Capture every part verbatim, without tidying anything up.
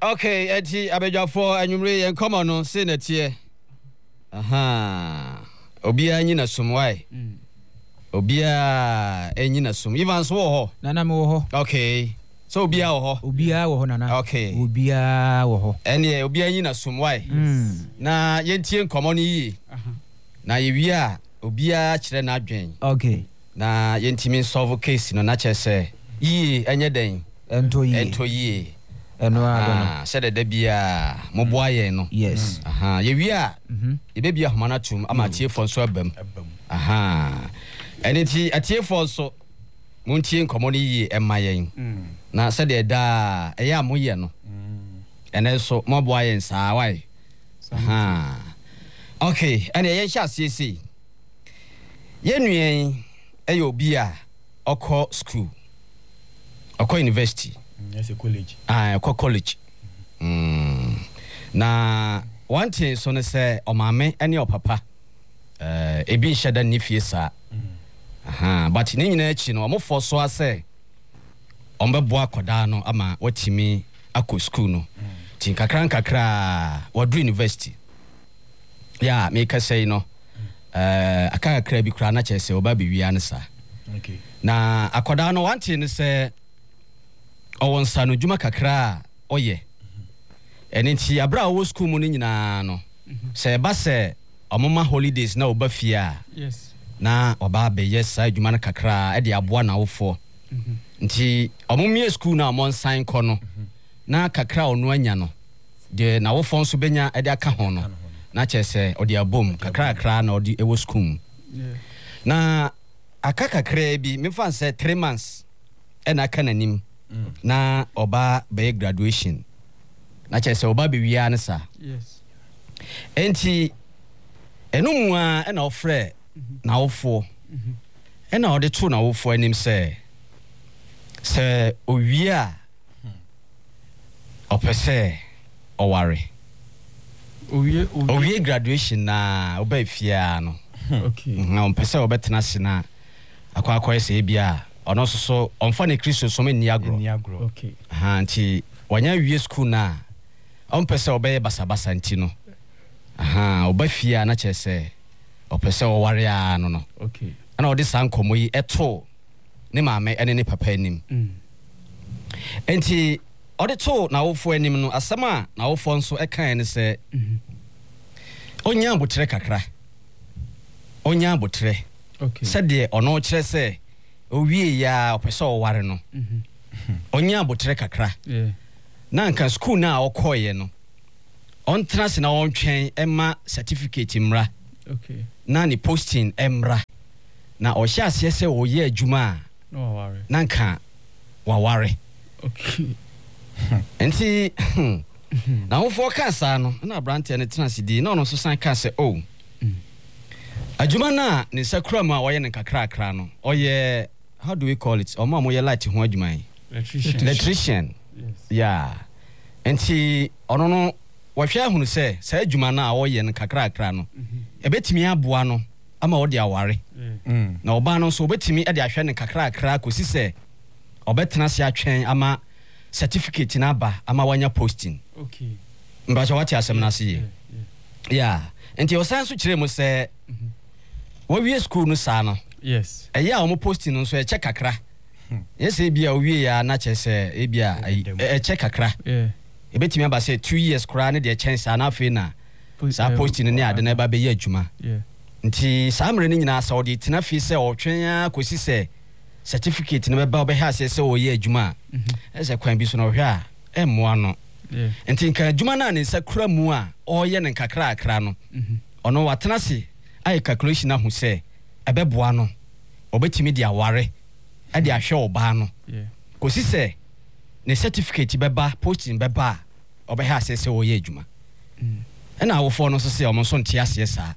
Okay, eti abejafo anwumre yen come no say na tie. Aha. Obi anyi na somwai. Mm. Obi a anyi na som. Even so ho. Nana me wo ho. Okay. So obi a wo ho. Obi a wo ho nana. Okay. Obi a wo ho. Ene obi anyi na somwai. Mm. Na yentie nkomo no yi. Aha. Na yewi a obi a kire na adwen. Okay. Na yentimi solve case no na chese. Yi enye den. Ento yi. Ento yi. Eno a ah said da bia mo boa ye no. Yes. Aha, ye wi a. Mhm. E be bia homana tum ama tie fo so abam. Aha. Eniti atie fo so montie nkomo ni yi ema yen. Na said da e ya mo ye no. Mm. Ene so mo boa ye nsa wai. Aha. Okay, ene ye sha sisi. Ye nuen e yo bia okọ school. Okọ university. Yes, a college. Ah, okọ college. Mm. Na one thing so ne say o mame ene o papa. Eh e bi nheda ni fie sa. Aha, but ni nyina achi no omofo so ase ombebo akoda no ama watimi akọ school no. Tin kakran kakra wadu university. Ya, me ka say no. Eh aka kakra bi kra na chese oba bi wi ansa. Okay. Na akoda no one thing say owon sanu juma kakra oye. Eni ti abra wo school mu ni nyina no. Se ba se omoma holidays na oba fia. Yes. Na oba be yes sa juma na kakra e de aboa na wofo. Mhm. Nti omomie school na omon sign ko no. Na kakra onu anya no. De na wofo nso benya e de aka ho no. Na chese odi abom kakra kakra na odi ewo school. Yeah. Na aka kakra bi me fan say three months e na aka nanim. Mm. Na oba be graduation na chese oba be wi ansa. Yes. Enti enum a e na ofre na wofo. Mhm. E na ode to na wofo anim say se owi a opese oware. Owie owie graduation na oba fia no. Okay. Na opese obetena se na akwa akwa se bia ono so so onfa ne Kristo so me ni agro. Okay. Aha nti wanya wie school na on pese obeye basa basa nti no. Aha oba fia na chese opese o ware a no no. Okay. Ana odi san komo yi eto ne maame ene ne papa anim. Mm. Enti odi to na wofo anim no asema na wofo nso e kan ne se mhm. Onya abotre kakra. Onya abotre. Okay. Sade ono kire se owie ya opese o ware no. Mhm. Onya abotre kakra. Yeah. Na nka school na okoye no. On trans na on twen ema certificate mra. Okay. Na ni posting emra. Na o hia ase se o ye adwuma. No ware. Na nka wa ware. Okay. Enti na wo fo ka sa no na brante ne trans di na ono so san ka se oh. Adwuma na ni sakura ma wo ye ne kakra kakra no. O ye how do we call it? O ma mo ye light ho adwuma yi. Electrician. Electrician. Yes. Yeah. Enti ono no wahwe ahunu se sa adwuma na wo ye ne kakra kakra no. Ebetimi aboa no ama wo de aware. Mm. Na oba no so obetimi e de ahwe ne kakra kakra kosi se obetena se atwen ama certificate na ba ama wanya posting. Okay. Mbacha wati asem na se ye. Yeah. Enti o san so kire mu se wo wie school no sa no. Yes. Eya o mo posting no so e check kakra. Yes e bia o wie ya na chese e bia e check kakra. Yeah. Ebetimi aba say two years kra ne de chance na afi na sa posting ne ade na ba be ye adwuma. Yeah. Nti samre ne nyina sa odi tena fi se o twen ya kosi se certificate ne ba be ha se se o ye adwuma. Mhm. Ese kwan bi so no hwe a emmoa no. Yeah. Nti nka adwuma na ne nsa kura mu a o ye ne kakra akra no. Mhm. Ono watena se ai calculation na hu se ebeboa no obetimi de aware e de ahwe oba no. Yeah. Kosi se ne certificate beba posting beba obe ha se se o ye adwuma. Mm. Ena awofo no so se o mo so ntia se sa.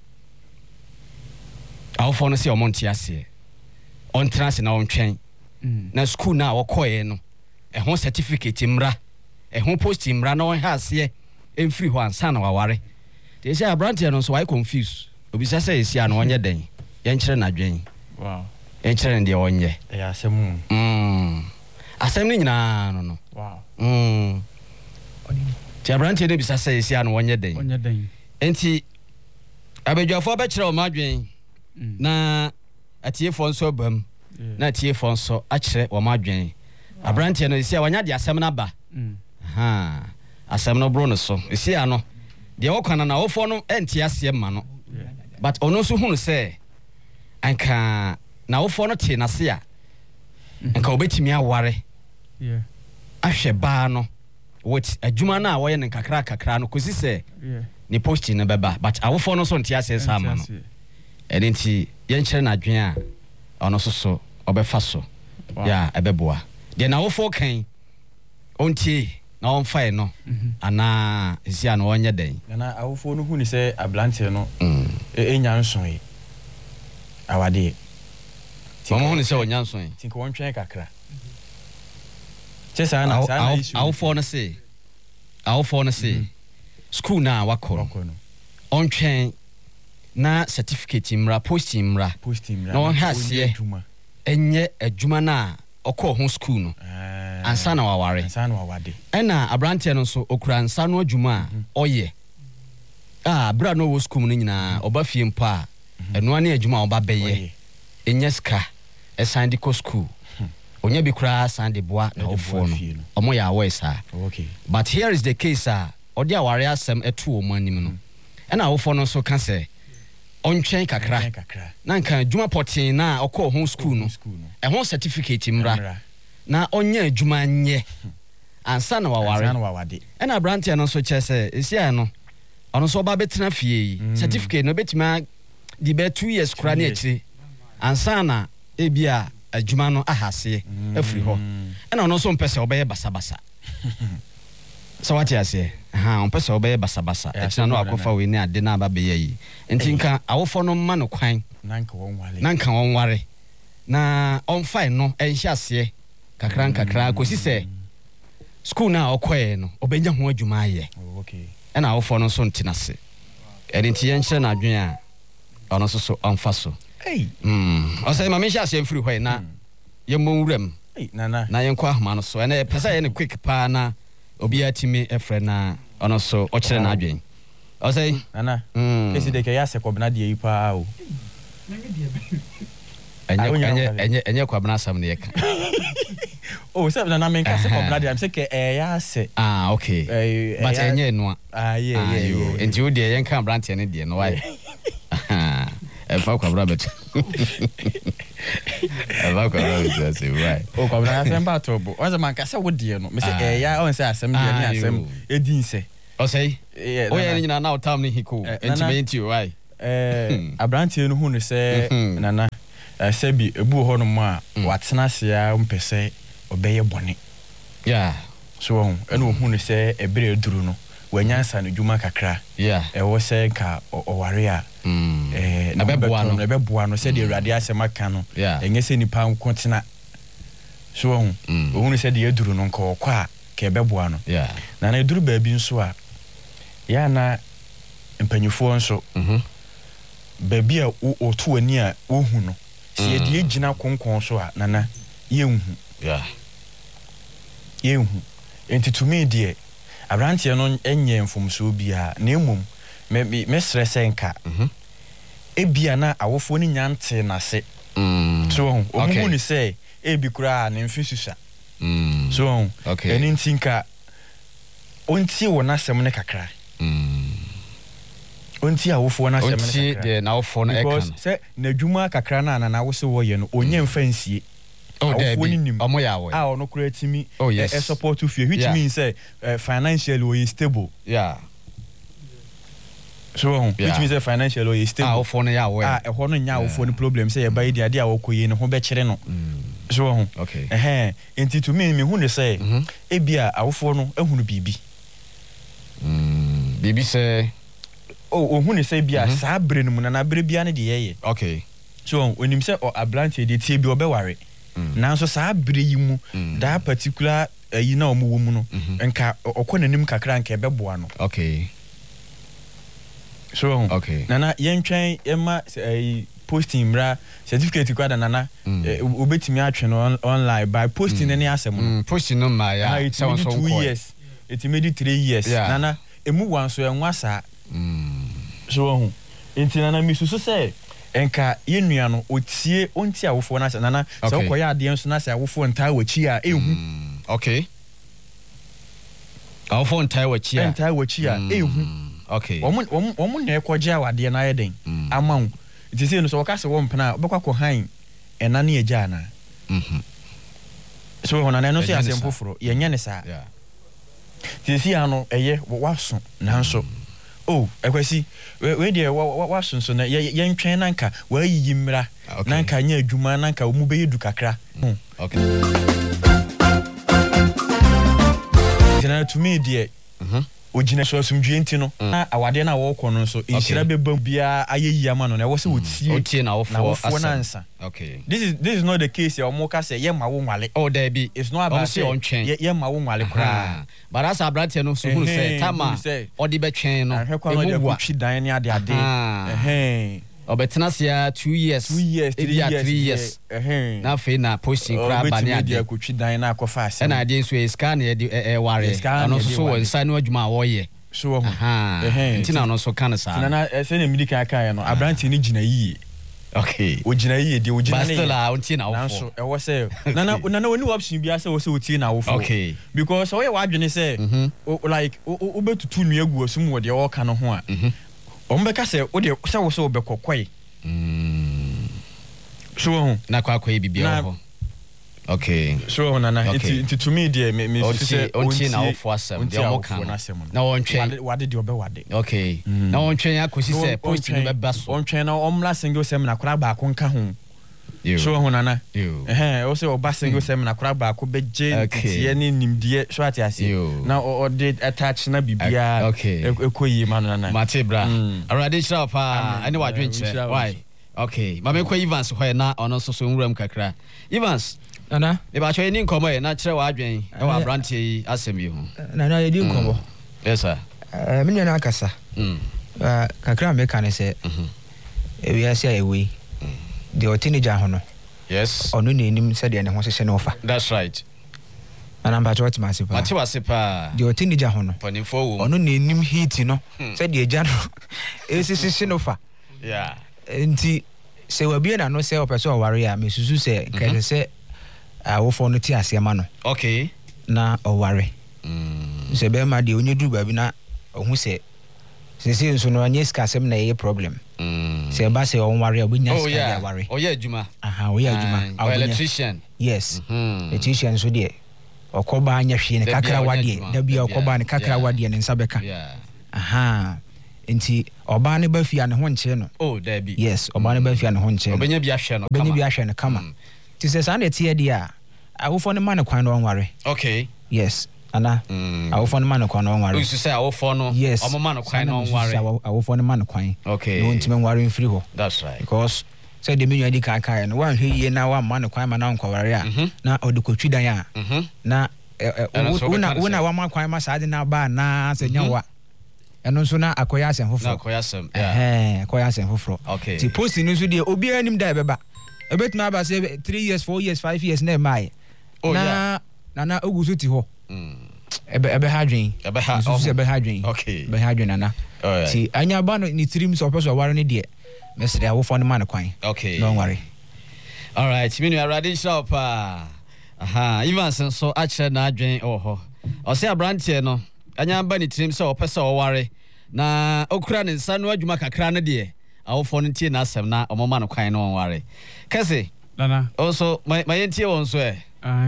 Awofo no se o mo ntia se. On trans na on twen. Mm. Na school na okoye no. E ho certificate mra. E ho posting mra na on ha se emfiri ho ansa na waware. They say abrantia no so why confuse. Obi sa say esi ana onye den. Ye nkire na dwen. Wow. Ye nkire ndi onye. E asem. Mm. Asem ni nyina no no. Wow. Mm. ti abrante no bisa say sia no wonye den Wonye den. enti abedwafo be kire o madwen na atiefo nso bam na atiefo nso a kire o madwen abrante no sia wanya de asem na ba ha asem no bro no so sia no de wokwana na wofo no enti ase ma no but ono so hunu say anka na wofo no te na se a anka obetimi aware Yeah. ahwe ba no what adwuma na wo ye ne kakra kakra no kosi say Yeah. ni posting na beba but awofo no so ntia se sa ma no enenti ye nkyere na adwen a ono so so obefa so ya ebeboa de na awofo kan ontie na on fire no ana isia no onye den na awofo no hu ni say ablante no mm enya nson yi awade Mama hu ni say onya nson yi tinko won twen kakra chesa na sa na issue awofo no say awofo no say school na wakọ no on twen na certificate mra posting mra posting mra na on hasie enye adwuma na okọ ho school no ansa na waware ansa na wawade ena abrante no so okura ansa no adwuma oye ah bra no wo school no nyina oba fie mpa eno ane adwuma oba beye enye ska esande ko school onye bi kura sande boa na ofo no omo ya awe sa okay but here is the case ah odi aware asem etu omo anim no ena ofo no so ka se ontwen kakra na nka adwuma potin na okọ ho school no e ho certificate mra na onye adwuma nye ansa na waware ansa na wawade ena brantia no so chese esia no ono so ba betena fie certificate no betima di be two years kura na akire ansa na ebia adwuma no ahase afri ho ena ono so mpese obeye basa basa so what you say ha on mpese obeye basa basa etina no akofa we ni ade na aba be yi enti nka awofo no ma no kwan nanka won wale nanka won ware na on fine no enhye ase kakra kakra kosi se school na okoye no obenya ho adwuma aye okay ena awofo no so ntinase edi nti yenhye na adwen a ono so so onfa so hey mm o say ma me hye ase mfiri hwe na yemmo wuram hey nana na yenkwa ahoma no so ena pesa ye ne quick pa na obi atimi efre na ono so o kire na adwen o say nana mm esi de ke ya se kwabna de yi pa o enye enye enye enye kwabna sam ne yeka oh se na na men ka se kwabna de am se ke e ya se ah okay but enye no ah yeah yeah yeah enti wo de yenka brand ne de no why e fa kwabra bet e fa kwabra bet say why o kwabna asem ba tobo o se man ka se wo de no me se e ya o se asem de ni asem edin se o say o ye nyina na o tam ni hiko enti me enti why eh abrantie no hu no se nana sebi ebu ho no ma watena se a mpese obeye bone yeah so eno hu no se ebere eduru no wanyansa no dwuma kakra yeah e wo se ka oware a eh na beboa no na beboa no se de awurade asema ka no enye se nipa nkotena so hu hu no se de eduru no nka okwa ka beboa no yeah na na eduru ba bi nso a ya na mpanyifo nso mhm baby a otu ani a ohu no sie de gina konkon so a nana yehu yeah yehu enti to me de abrantie no enye mfomso bia na emom me me stress enka mhm ebia na awofo ni nyante na se mm so omu ni say ebi kura na mfisusa mm so okay eni ntinka onti wona sem ne kakra mm onti awofo na sem ne kakra onti de na awofo na eka no se na dwuma kakra na na awose wo ye no onye mfansie awofo ni nim omo ya wo ah ono kura timi e support to fear which means say financially we stable yeah so which means that financially we stable ah awofo no ya wo ah e ho no nya awofo ni problem say e ba ide ade a wokoye ne ho be kire no so okay eh enti to me me hu ne say e bia awofo no ehunu bibi mm bibi say oh hu ne say bia sa bre no mu na na bre bia ne de ye okay so onim say o ablante de tie bi obeware nanso sa bre yi mu that particular yi na omo wo mu no nka okonanim kakra nka ebeboa no okay so okay nana yentwen ema posting mra certificate kwada nana obetimi atwe no online by posting any asem no posting no ma ya so so two years it made it three years yeah. nana emu wan so enwa sa mm so ho enti nana misusu say enka yenua no otie onti awofo na nana so koya ade enso na say awofo ntaa wachi a ehu okay awofo ntaa wachi a ntaa wachi a ehu okay omo omo na ekoje awade na yeden amawo enti say no so waka se wo mpena obekwa ko han ena na eja na mhm so ho na no so asempo foro yenye ne sa yeah tisi ano eye waso nanso oh ekwesi we dey waso so na ye ntwen nanka wa yiyi mmra nanka nya adwuma nanka omu be yedu kakra okay tena to me dey mhm ogina so asumdwe enti no na awade na wo kɔ no so inhira beba bia ayeyi ama no na wo se wotie otie na wo fo asansa okay this is this is not the case ya omo ka say ye ma wo nwale oh there be it's not about say ye ye ma wo nwale kra but as abrante no so hunu say tama odi betwen no emu wa twi dan ne ade ade eh obetena sia two years two years three years three years eh na fe na posting kra ba ne ade ko twi dan na akofa ase na ade so e scan e e ware ano so wo nsa no adwuma wo ye so wo eh ntina no so kan sa na se na medika kan no abrante ni gina yie okay o gina yie de o gina ne bastela o ntina wo so e wo se na na na oni option bia se wo se o tie na wo fo okay because o ye wa adwene se like o betutu nu agu osum wo de o ka no ho a ombeka se wo de se wo se obekokoi mm so ho na kwa kwa bibia ho okay so na na it to me there me me say onti na ofo asem de mo kan na wontwen wade de obewade okay na wontwen akosi se post ni beba so wontwen na omla single sem na kura ba ko nka ho so ho na na eh o se oba single sem na kura ba ko beje tie ni nimdie so ati ase na o de attach na bibia ekoyi ma na na matebra already shop ah ani wadwen kire why okay ma me ko Evans ho na ono so so nwuram kakra Evans Nana e ba chwe ni nkomo e na kire wa adwen e wa brantie yi asem yi ho Nana ye di nkomo yes sir eh me na akasa mm ah kakra me kan se mhm e wi ase ayewi de otinager ho no yes ono na enim se de ne ho hye ne ofa that's right ana mba chwa timase pa mati wase pa de otinager ho no panifo wo ono na enim heat no se de eja no e sisi hye ne ofa yeah enti se wabie na no se opeso oware ya mesusu se kede se awofo no ti ase ma no okay na oware mm se be ma de onyedu ba bi na ohu se se se nso no anye ska asem na ye problem mm se ba se onware obunya ska ya ware oh yeah adwuma aha o ya adwuma electrician yes electrician so de okoba anya hwe ne kakra wade da bia okoba ne kakra wade ne nsabeka yeah aha enti oba ne ba fia ne ho nche no oh there be yes oba ne ba fia ne ho nche no obenya bia hwe no kama obenya bia hwe no kama ti se sa na tie dia awofo ne ma ne kwan no onware okay yes ana awofo ne ma ne kwan no onware you say awofo no omo ma ne kwan no onware awofo ne ma ne kwan okay no ntime nware mfiri ho that's right because say de menyu adi kan kan no wan hwe yie na wa ma ne kwan ma na nkwaware a na odikotwi dan a na una una wa ma kwan ma sa de na ba na se nya wa eno nso na akoya asem foforo na akoya asem yeah eh akoya asem foforo okay ti post ni nso de obi anim da beba ebetuma aba say three years four years five years na mai na na na ogusu ti ho mm ebe ebe hadwen ebe ha so ebe hadwen okay ebe hadwen na na ti anya ba no ni trim so person ware ni de mesre awofo ne man kwan okay no worry all right minu already shop ah aha Evans so ache na adwen oho o se abrantie no anya ba ni trim so opese o ware na okura ne nsa no adwuma kakra ne de awofo no tie na asem na omoma no kwan no ware kase Nana also my my tie won so eh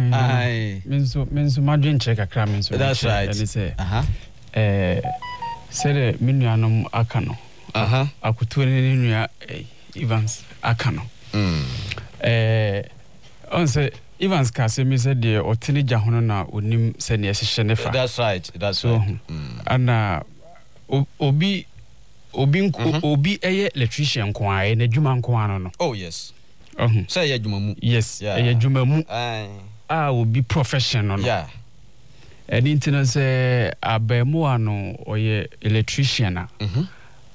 ai menso menso madwen check kakra menso that's right aha eh sele minuanom aka no aha akutu ne nua Evans aka no mm eh on say Evans ka se me said de otini jahono na onim se ne hye ne fa that's right that's so, right mm. ana obi obi mm-hmm. obi eye electrician ko aye na dwuma nko ano no oh yes oh uh-huh. say ye dwuma mu yes yeah. eye dwuma mu ai ah obi professional no yeah eni ntina se abemu ano oye electrician a mhm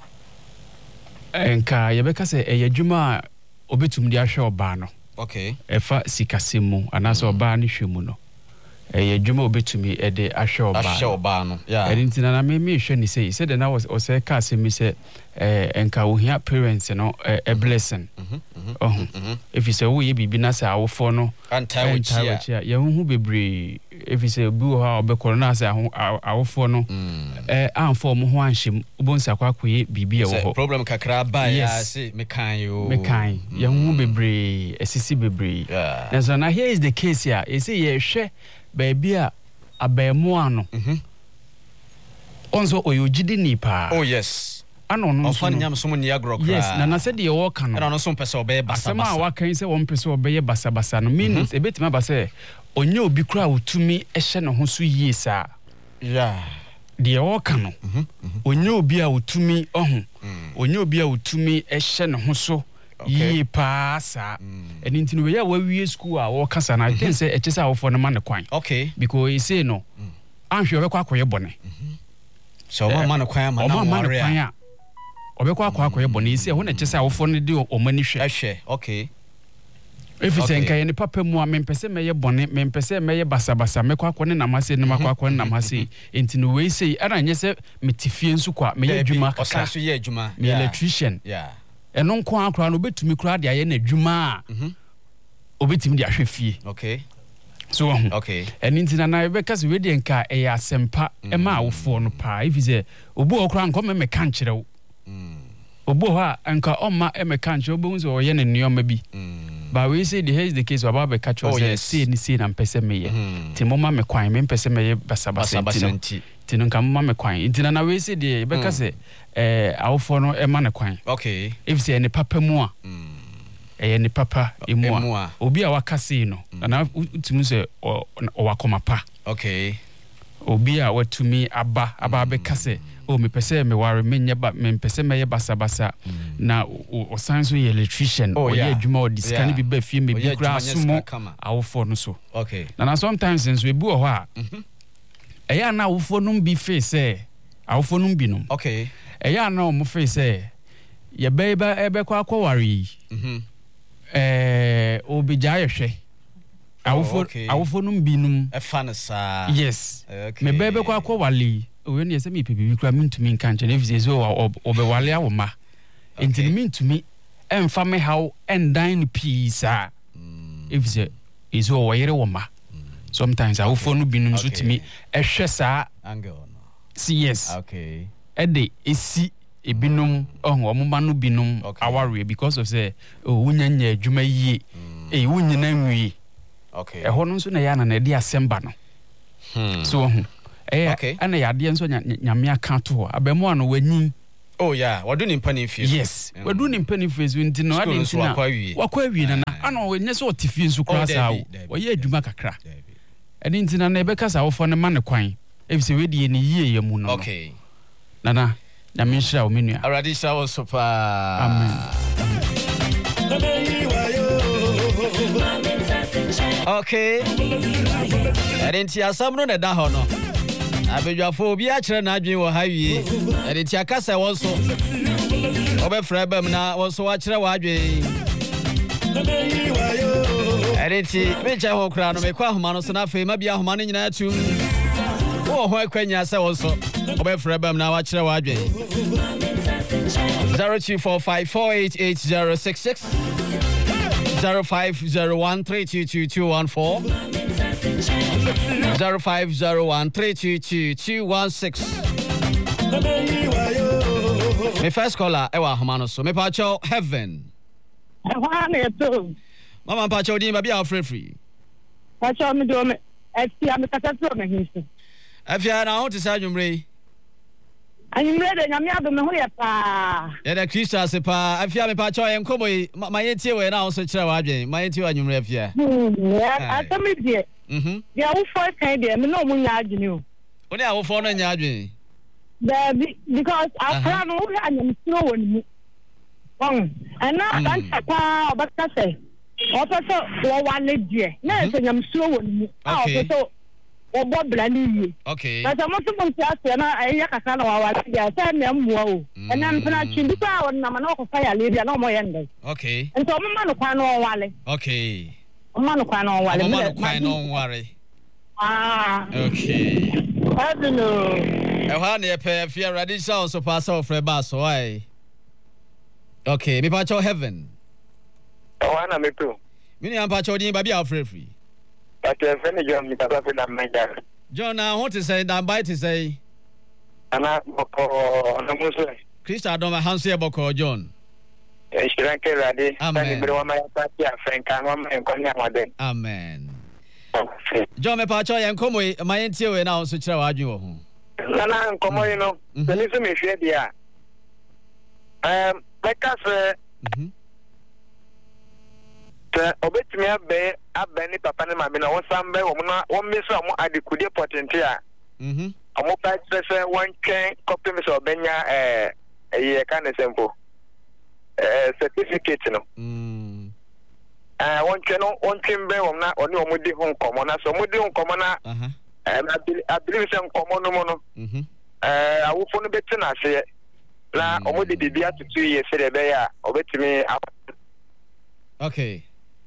enka ye beka se eye dwuma obetum di ahwe oba no okay efa sikasemu anaso oba ni hwemu no ɛyɛ adwuma obetumi ɛde ahwɛ oba ahwɛ oba no yeah ɛdi ntina na me me hwɛ ni sei sɛ de na was ɔsɛ ka sɛ mi sɛ eh enka ohia parents no a blessing oh if you say wo ye bibi na sɛ awofo no antai wo chia ye hu bebre if you say obi wo ha obekɔ na sɛ awofo no eh amfo mo ho anhyem obonsa kwakoye bibi e wo ho problem kakra ba ya sɛ me kan yo me kan ye hu bebre esisi bebre na so na here is the case here you say ye hwɛ baby a abɛɛmoa no mhm onso oyogidi ni pa oh yes ano no so nyam so ni agro kra yes na na sɛ de wo ka no na no so pɛ sɛ obɛyɛ basa basa asɛm a waka sɛ wɔn pɛ sɛ obɛyɛ basa basa no means ebetima ba sɛ onye obi kra otumi ɛhyɛ ne ho so yie saa yeah de wo ka no onye obi a otumi ɔho onye obi a otumi ɛhyɛ ne ho so yie pa saa ɛni ntino we ya wa wie school a wo kasa na den sɛ ɛkyɛ sɛ awofo no ma ne kwan okay because he say no anhwe obɛkɔ akɔyɛ bɔne so o ma no kwan ma na worry a obɛkɔ akɔ akɔyɛ bɔne sɛ ho na kyɛ sɛ awofo no de o mani hwɛ ahwɛ okay efi sɛ nka yɛ ne papa mu a mempɛ sɛ mɛyɛ bɔne mempɛ sɛ mɛyɛ basa basa mɛkɔ akɔ ne namase ne makɔ akɔ ne namase enti no wei sei ana nyɛ sɛ metifie nso kɔ a mɛyɛ adwuma kakra so yɛ adwuma me electrician yeah ɛno nko akora no obetumi kora de ayɛ na adwuma a obetumi de ahwɛ fie okay so uh, okay ɛni ntina na ebeka se we de nka ɛyɛ asɛmpa ɛma awofo no pa if sɛ obi okora nko me meka nkyerɛ wo obi ho a nka ɔma emeka nkyerɛ obi nso ɔyɛ ne nneɔma bi but we say the is the case about be catch us say ni say na mpɛsɛ meyɛ ti mo ma me kwan me mpɛsɛ meyɛ basa basa nti ti no nka mo ma me kwan nti na we say the ebeka se eh awofo no ɛma ne kwan okay if say ne papa mu a ɛyɛ ne papa emu a obi a waka sei no na utumi sɛ ɔwakɔma pa okay obi a watumi aba aba bɛka sɛ o me pese me ware me nya ba me pese me ye basa basa na o san so ye electrician o ye adwuma o discan bi ba fie me bi kura sumo awofo no so okay na na sometimes nso ebi wo ho a eya na awofo no bi fe say awofo no bi no okay eya na o mo fe say ye be ba e be kwa kwaware mhm eh obi ja ye hwe awofo awofo no bi num e fa na sa yes me be be kwa kwawale owe ne yesemi pepebi kura mintumi nka nche na efise so obewale awoma enti mintumi emfa me haw endan peace a efise izo woyere woma sometimes awofo no binum so timi ehwe saa angle no yes okay ede esi ebinum ohun omuma no binum aware because of say wunyanya adwuma yie eh wunyina nwie okay eho no so na ya na na de asemba no so ohun eh ana yade nso nyame aka to abemu ano wanyin oh yeah wadu ni mpani fie yes wadu ni mpani fie so nti no ade nti na wakwa awie na ana wenye so otifie nso kura saa wo ye adwuma kakra ade nti na na ebeka sa wo fo ne ma ne kwan efise we die ne yie ye mu no okay nana nyame nhira wo menua already sha wo so pa amen okay ade nti asam no na da ho no abedwafo obi a kyerɛ na adwen wɔ ha wie ade nti akasa wɔ so obɛfrɛ bam na wɔ so wa kyerɛ wɔ adwen ade nti me kyɛ ho kra no me kwa ahoma no so na afei ma bia ahoma no nyinaa tum wo ho akwanya sɛ wɔ so obɛfrɛ bam na wa kyerɛ wɔ adwen zero two four five four eight eight zero six six zero five zero one three two two two one four zero five zero one three two two two one six. My first caller, Ewa Homano, so me pacho heaven. Mama pacho di baby are free free. Pacho me do me. Eti am kata to me hinso. Afia na ho tisa nwumre. Anyumre de nyame ado me ho ye pa. Ya da Kristo ase pa. Afia me pacho em komo yi ma yentie we na ho so kire wa adwen. Ma yentie wa nwumre afia. Ya atami die. Mhm. Dia wo for kan dia me no mu nya adwene o. Oni a wo for no nya adwen. Baby because afra no wo anyam sino woni mu. Bon, ana dan takwa obaka se. Opeso wo wale die. Na se nyam sino woni mu. Ah opeso obo bla ni yi. Okay. Na samo so bon tia na ayi kaka na wa wale dia se me mmoa o. Ana mpena chindi pa won na ma na ko fa ya le dia na mo ye ndai. Okay. Nto mo ma no kwa no wale. Okay. Manu kwa no wale. Manu kwa no wale. Ah. Okay. I don't know. E ha na ye pe fie ready show so pass off for ba so why. Okay, me pa cho heaven. Oh, ana me too. Me ni ampa cho din ba bia free free. But uh, when you me papa fe na manja. John na what to say dan bite to say. Ana boko na muso. Christa don ma hanse boko John. Eh shiranke rade. Amen. Tani bere wa ma pa ti Africa wa ma enko ni amade. Amen. John me pa cho yen komo ma yen tie we na so kire wa adwen wo ho. Na na nkomo yi no. Tani so me hwe dia. Um, because uh, Mhm. Te obetumi abe abe ni papa ni mama na won sambe wo na won meso amo adikude potenti a. Mhm. Amo pa trese won twen copy me so obenya eh eh ka na sempo. Eh certificate no. Mm. Eh won twen no won twen be wo na oni omo di ho nkomo na so mo di ho nkomo na Aha. eh I believe say nkomo no mo no. Mhm. Eh awofo no beti na ase na omo di bibia tutu ye se de be ya obetumi. Okay.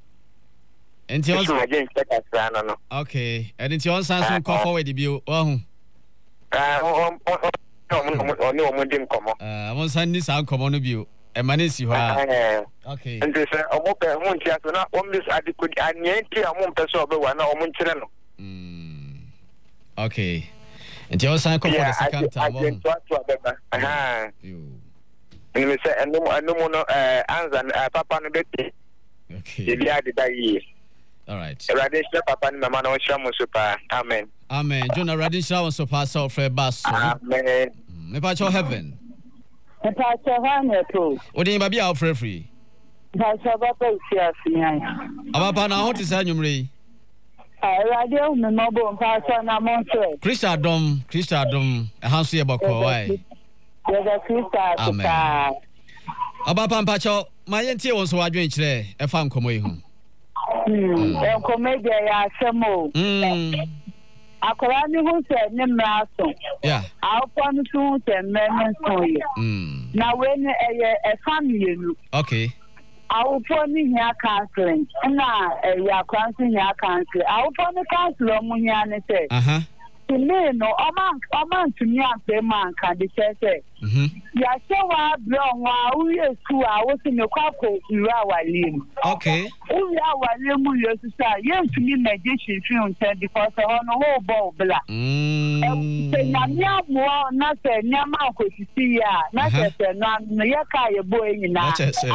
Enti on again check as no no. Okay. And enti on sanso call forward bi o ho. Ah on on on on on dim komo. Ah, on san ni san komo no bi o. E mane si ho a. Okay. And they say omo pe ho ntia so na on miss adikudi anyanti amon pese obewa na omo nkire no. Mm. Okay. Enti on san call for the second time. Yeah, I to abeba. Aha. You. And me say eno eno no eh anza papa no beti. Okay. Ye dia de da yi. All right. Radisha papa ni mama na o shira mo super. Amen. Amen. Jonah Radisha was so pass out for bass. Amen. Me pa cho heaven. Me pa cho hane to. Odin ba bia free free. Pa cho ba pa si asian. Aba na ho ti sa nwumre. Ah, radio me mo bo pa cho na mo so. Christa Dom, Christa Dom, e han so ye bako why. Ye da Christa ta. Aba pa pa cho ma yentie won so wadwen kire e fa nkomo yi ho. Hmm, en comedy ya semo. Mm. Akora ni hu se ne mra so. Yeah. Awon so se men so ye. Mm. Na we ne eye e family nu. Okay. Awon ni hia counseling. Na e ya counseling hia counseling. Awon ni counselor mu hia ne se. Aha. To me no oman oman to me am pe man kan de se. Mhm. Ya se wa bro wa u yesu a wo se me kwa ko ira wa lim. Okay. Ira wa lim yesu sa yen to me meditation fi on ten because ho no ho bo bla. Mm. Se na mi amo na se nyama ko sisi ya na se se na no ye ka ye bo nyina.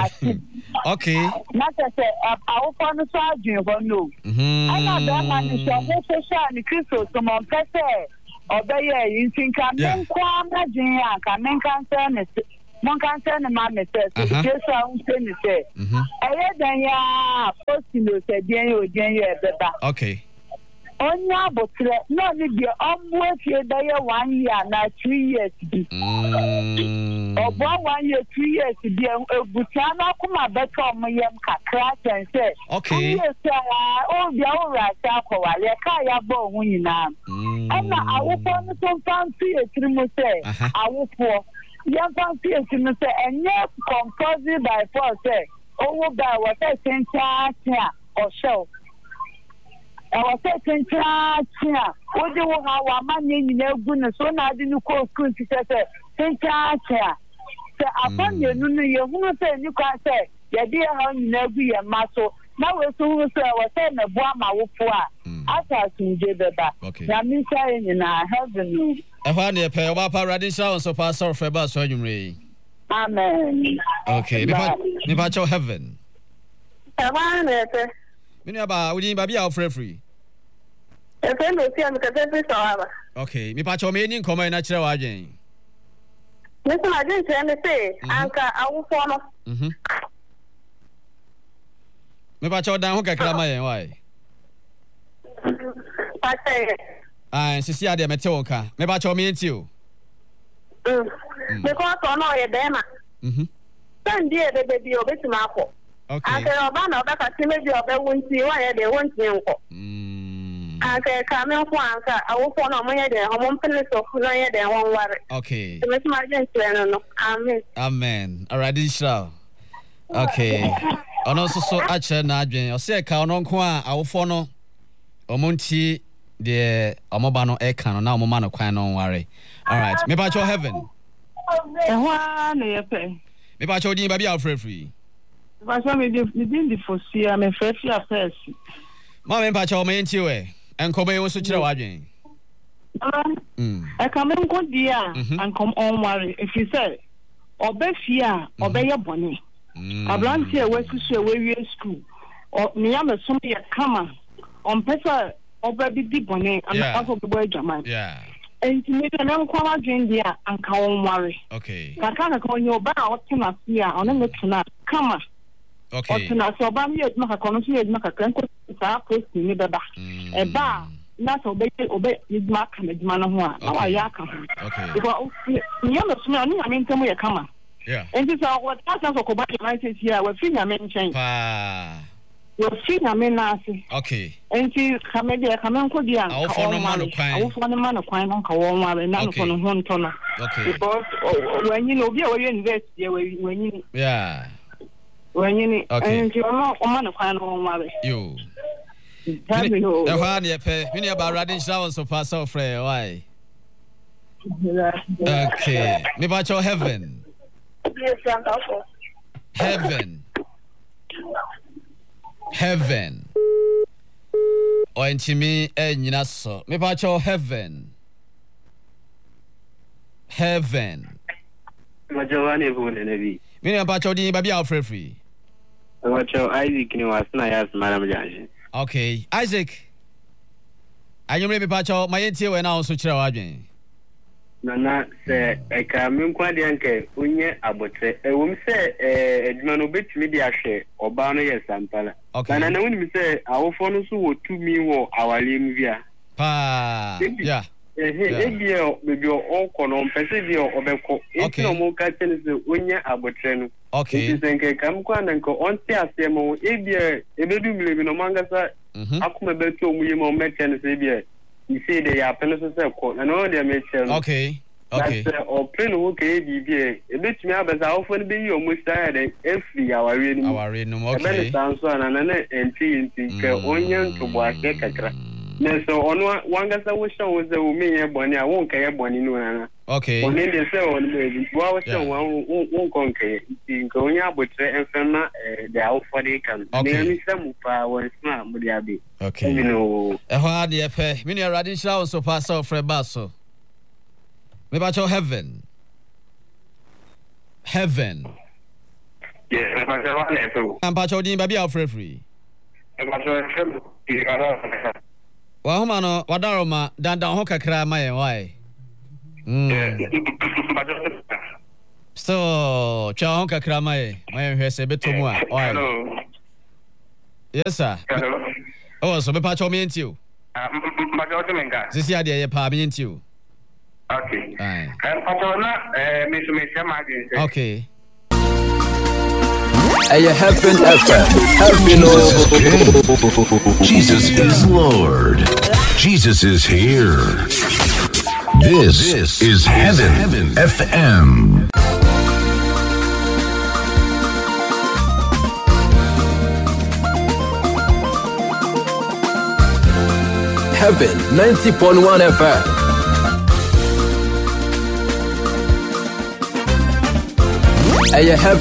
Okay. Na se se awo ko no so adwen ho no. Mhm. Ana ba ma ni so ho so sha ni Kristo so mo pese obeye yin tinka men kwa na jin ya ka men kan se ne mon kan se ne ma me se Jesu a un se ne se Mhm. eye dan ya postino se bien yo den ye beba. Okay. Onya botre no ni bi omwo fie da ye one year na two years bi. Mm. Obo one year two years bi ebuta na kuma beka omyem kakra ten se. Okay. Yes, oh dia o ra ta ko wa le ka ya bo hu nyina. Mm. Ana awofo no so fancy etirimu se awofo ya fancy etirimu se enye compulsory by force se owo ba wa se tencha tia o show. I was saying, what do you want? My name is Goodness. So now I didn't call school to say, Saint Chacha. So upon you, you who say you can say, your dear home never be a muscle. Now we're so say, I was saying, a Brahma Wupua. I thought you did that. Okay. Now, me saying, in our heaven. E fa ne pe oba pa Radisha on so pass off for bass so nwumre. Amen. Okay. Me pa me pa cho heaven. Amen. Me ni aba udin ba bia free free. E fe no si am ka fe so aba. Okay, me pa cho me ni nkomo na kire wa adwen. Me so na den kire me say anka awufo no. Mhm. Me pa cho dan ho kakra ma yen why. Pa say. Ah, sisi ade me te wonka. Me pa cho me enti o. Mm. Me ko to no ye be ma. Mhm. San die de be bi obetima akọ. Okay. Ake oba na oba ka ti meji obe wonti wa ye de wonti nko. Mm. Ake ka me nko anka awofo na mo ye de homo mpene so na ye de won ware. Okay. Me tuma je ntwe no. Amen. Amen. Radisha. Okay. Ono so so ache na adwen. O se ka ono nko a awofo no omonti the omobano e kan na omoma no kwan no worry. All right. Me ba cho heaven. E ho na ye pe. Me ba cho din ba bia free free. Ba so me di di fosia me free free affairs. Ma me ba cho me nti we. Enko be wo so kire wadwen. Mm. I come in good dear and come on worry. If you say obey fear, obey your bonny. I brand here where to say where you school. Or me am a somebody come on paper obey the bonny and also the boy German. Yeah. And to make an uncle drink there and come on worry. Okay. I can't call your bar or to fear on the tonight. Come on. Okay. Or tonight, so Bammy is not a connoisseur, not a crank, it's our place in the bar. A bar. Not obey obey is mark and the man of one. Now I yak. Okay. Because you know, I mean, tell me a come. Yeah. And this is what that's also about United here. We're seeing a man change. Pa. We're seeing a man nasty. Okay. And she come in there, come on, could you? I'll follow man of crime. I'll follow man of crime on Kawan and none from one tonner. Okay. Because when you know, you invest here when you. Yeah. When you need. Okay. And you're not a man of crime on Mary. You. Tell me who. The one you pay. Many about riding showers so far so free. Why? Okay. Me about your heaven. Heaven. Heaven. O intimi e nyina so. Me about your heaven. Heaven. Majawani bu ne nabi. Me about your din baby free free. Wacho Isaac ni wasna ya smara mjanji. Okay, Isaac. Ayumre me pacho mayenti we na so kire wadwen. Nana se e ka me nkwade anke unye abotre. E wom se eh eduma no betumi di ahwe oba no ye sampala. Okay. Nana woni mi se awofo no so wo tumi wo awale mu bia. Pa. Yeah. Eh eh ebia bebi o kono mpese bia obekọ. Okay. No mo ka tene se unye abotre no. Okay. Nti senke kam kwa nanko onti asemo ebia ebedu mlebi no mangasa akuma beto mu yemo meten se bia ise de ya pene so se ko na no de meten. Okay. Okay. That's o plen wo ke bibia ebetumi abeza ofo ne be yi o mo style de efi aware ni. Aware no okay. Ebe sanso na na enti enti ke onye ntobo ake kakra. Neso ono wangasa wo shan wo ze wo menye boni a won kaye boni no na. Okay. Oni de se on be wo wo shan wo won kon kaye nka onya abotre enfema de awofode kan. Ne ni samu pa wo sma mo de abi. Okay. You know. E ho ade e pe. Me ni Radin Shaw so pass so free baso. Me ba cho heaven. Heaven. Yeah, me ba cho wa ne so. Am pa cho din ba bia free free. Me ba cho heaven. Wa homa no wadaroma dan dan ho kakra ma yen why. Mm. So, cha ho kakra ma yen. Ma yen hwese betomu a. Hello. Yes sir. Hello. Oh, so me pa cho me enti o. Ah, ma cho te menga. Sisi ade ye pa me enti o. Okay. Aye. Eh, pa cho na eh me so me chama agin. Okay. Hey, Heaven F M. Heaven. Jesus is Lord. Jesus is here. This, this is Heaven, Heaven F M. Heaven ninety point one F M. Hey, Heaven.